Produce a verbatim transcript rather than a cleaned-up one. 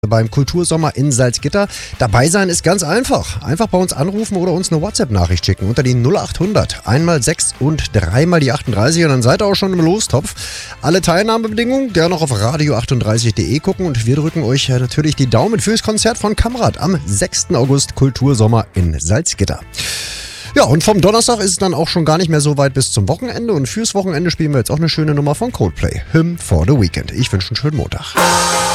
Beim Kultursommer in Salzgitter. Dabei sein ist ganz einfach. Einfach bei uns anrufen oder uns eine WhatsApp-Nachricht schicken unter die null acht hundert. Einmal sechs und dreimal die achtunddreißig und dann seid ihr auch schon im Lostopf. Alle Teilnahmebedingungen gerne noch auf radio achtunddreißig punkt de gucken und wir drücken euch natürlich die Daumen fürs Konzert von Kamerad am sechsten August Kultursommer in Salzgitter. Ja, und vom Donnerstag ist es dann auch schon gar nicht mehr so weit bis zum Wochenende und fürs Wochenende spielen wir jetzt auch eine schöne Nummer von Coldplay. Hymn for the Weekend. Ich wünsche einen schönen Montag.